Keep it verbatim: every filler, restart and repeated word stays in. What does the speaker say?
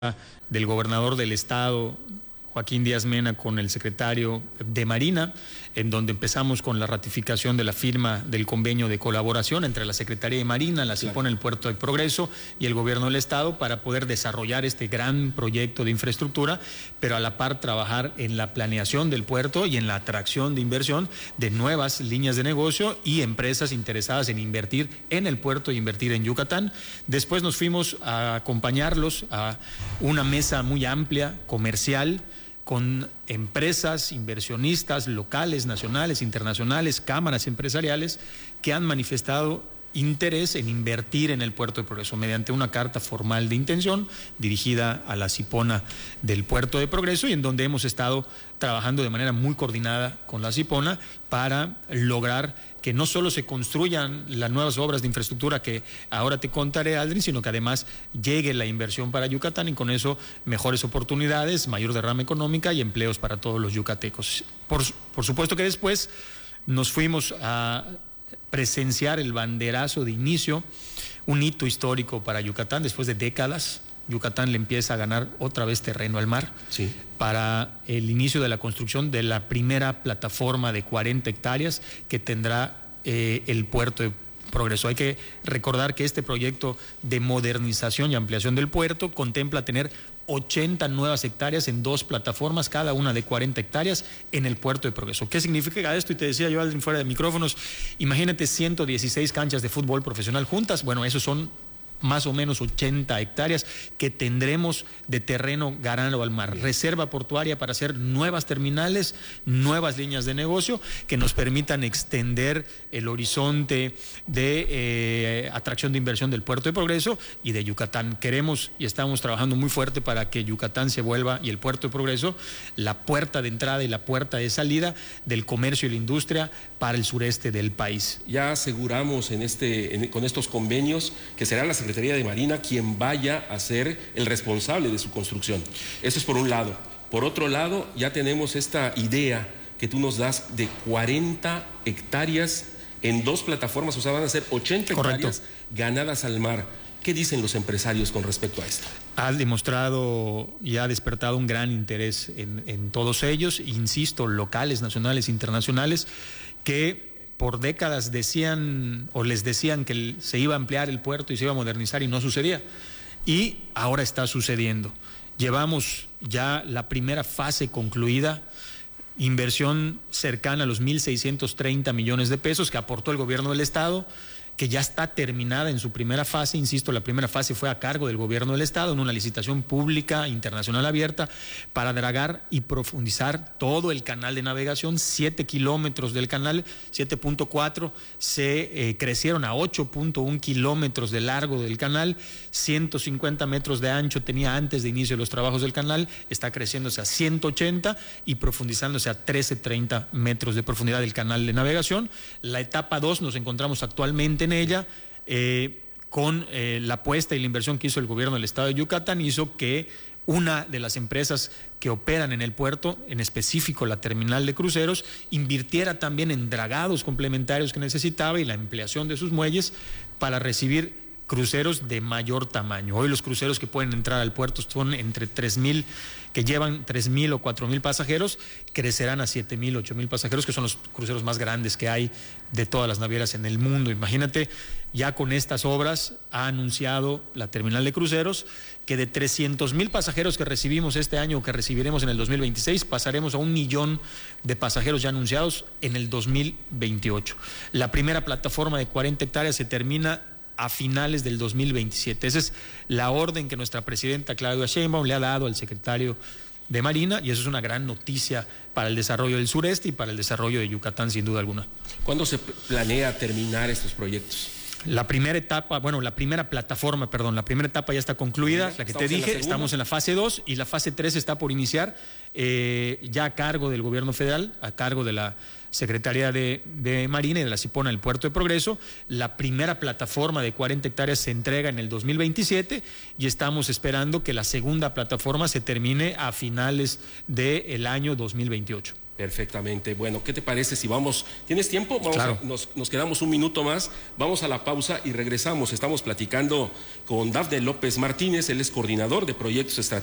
del gobernador del estado, Joaquín Díaz Mena, con el secretario de Marina, en donde empezamos con la ratificación de la firma del convenio de colaboración entre la Secretaría de Marina, la CIPONA, el Puerto de Progreso y el gobierno del estado para poder desarrollar este gran proyecto de infraestructura, pero a la par trabajar en la planeación del puerto y en la atracción de inversión de nuevas líneas de negocio y empresas interesadas en invertir en el puerto e invertir en Yucatán. Después nos fuimos a acompañarlos a una mesa muy amplia, comercial, con empresas, inversionistas locales, nacionales, internacionales, cámaras empresariales que han manifestado interés en invertir en el Puerto de Progreso mediante una carta formal de intención dirigida a la CIPONA del Puerto de Progreso, y en donde hemos estado trabajando de manera muy coordinada con la CIPONA para lograr que no solo se construyan las nuevas obras de infraestructura que ahora te contaré, Aldrin, sino que además llegue la inversión para Yucatán y con eso mejores oportunidades, mayor derrama económica y empleos para todos los yucatecos. Por, por supuesto que después nos fuimos a presenciar el banderazo de inicio, un hito histórico para Yucatán. Después de décadas, Yucatán le empieza a ganar otra vez terreno al mar, sí, para el inicio de la construcción de la primera plataforma de cuarenta hectáreas que tendrá eh, el Puerto de Progreso. Hay que recordar que este proyecto de modernización y ampliación del puerto contempla tener ochenta nuevas hectáreas en dos plataformas, cada una de cuarenta hectáreas en el Puerto de Progreso. ¿Qué significa esto? Y te decía yo, Aldrin, fuera de micrófonos, imagínate ciento dieciséis canchas de fútbol profesional juntas. Bueno, esos son más o menos ochenta hectáreas que tendremos de terreno ganado al mar. Reserva portuaria para hacer nuevas terminales, nuevas líneas de negocio que nos permitan extender el horizonte de eh, atracción de inversión del Puerto de Progreso y de Yucatán. Queremos y estamos trabajando muy fuerte para que Yucatán se vuelva, y el Puerto de Progreso, la puerta de entrada y la puerta de salida del comercio y la industria para el sureste del país. Ya aseguramos en este, en, con estos convenios que será la Secretaría Secretaría de Marina quien vaya a ser el responsable de su construcción. Eso es por un lado. Por otro lado, ya tenemos esta idea que tú nos das de cuarenta hectáreas en dos plataformas, o sea, van a ser ochenta Correcto. Hectáreas ganadas al mar. ¿Qué dicen los empresarios con respecto a esto? Ha demostrado y ha despertado un gran interés en, en todos ellos, insisto, locales, nacionales, internacionales, que por décadas decían o les decían que se iba a ampliar el puerto y se iba a modernizar y no sucedía. Y ahora está sucediendo. Llevamos ya la primera fase concluida, inversión cercana a los mil seiscientos treinta millones de pesos que aportó el gobierno del estado, que ya está terminada en su primera fase. Insisto, la primera fase fue a cargo del gobierno del estado en una licitación pública internacional abierta para dragar y profundizar todo el canal de navegación. Siete kilómetros del canal, siete punto cuatro, se eh, crecieron a ocho punto uno kilómetros de largo del canal, ciento cincuenta metros de ancho tenía antes de inicio de los trabajos del canal, está creciéndose a ciento ochenta y profundizándose a trece treinta metros de profundidad del canal de navegación. La etapa dos nos encontramos actualmente en ella, eh, con eh, la apuesta y la inversión que hizo el gobierno del estado de Yucatán, hizo que una de las empresas que operan en el puerto, en específico la terminal de cruceros, invirtiera también en dragados complementarios que necesitaba y la ampliación de sus muelles para recibir cruceros de mayor tamaño. Hoy los cruceros que pueden entrar al puerto son entre tres mil, que llevan tres mil o cuatro mil pasajeros, crecerán a siete mil, ocho mil pasajeros, que son los cruceros más grandes que hay de todas las navieras en el mundo. Imagínate, ya con estas obras ha anunciado la terminal de cruceros que de trescientos mil pasajeros que recibimos este año o que recibiremos en el dos mil veintiséis, pasaremos a un millón de pasajeros ya anunciados en el dos mil veintiocho. La primera plataforma de cuarenta hectáreas se termina a finales del dos mil veintisiete. Esa es la orden que nuestra presidenta Claudia Sheinbaum le ha dado al secretario de Marina, y eso es una gran noticia para el desarrollo del sureste y para el desarrollo de Yucatán, sin duda alguna. ¿Cuándo se planea terminar estos proyectos? La primera etapa, bueno, la primera plataforma, perdón, la primera etapa ya está concluida, la que te dije, estamos en la fase dos y la fase tres está por iniciar, eh, ya a cargo del gobierno federal, a cargo de la Secretaría de, de Marina y de la CIPONA del Puerto de Progreso. La primera plataforma de cuarenta hectáreas se entrega en el dos mil veintisiete y estamos esperando que la segunda plataforma se termine a finales del año dos mil veintiocho. Perfectamente. Bueno, ¿qué te parece si vamos? ¿Tienes tiempo? Vamos Claro. a, nos, nos quedamos un minuto más. Vamos a la pausa y regresamos. Estamos platicando con Dafne López Martínez. Él es coordinador de proyectos estratégicos